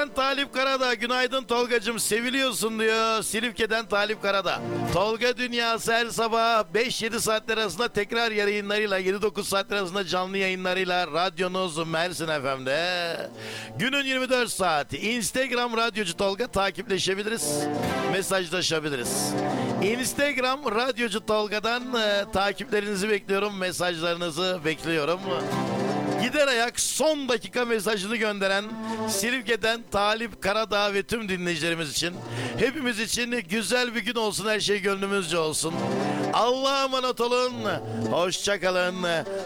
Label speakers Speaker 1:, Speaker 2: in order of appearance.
Speaker 1: Silifke'den Talip Karadağ. Günaydın Tolgacığım, seviliyorsun diyor. Silifke'den Talip Karadağ. Tolga Dünyası her sabah 5-7 saatler arasında tekrar yayınlarıyla, 7-9 saatler arasında canlı yayınlarıyla radyonuz Mersin FM'de. Günün 24 saati. Instagram Radyocu Tolga, takipleşebiliriz. Mesajlaşabiliriz. Instagram Radyocu Tolga'dan takiplerinizi bekliyorum. Mesajlarınızı bekliyorum. Gider ayak son dakika mesajını gönderen Silifke'den Talip Karadağ ve tüm dinleyicilerimiz için, hepimiz için güzel bir gün olsun, her şey gönlümüzce olsun. Allah'a emanet olun. Hoşça kalın.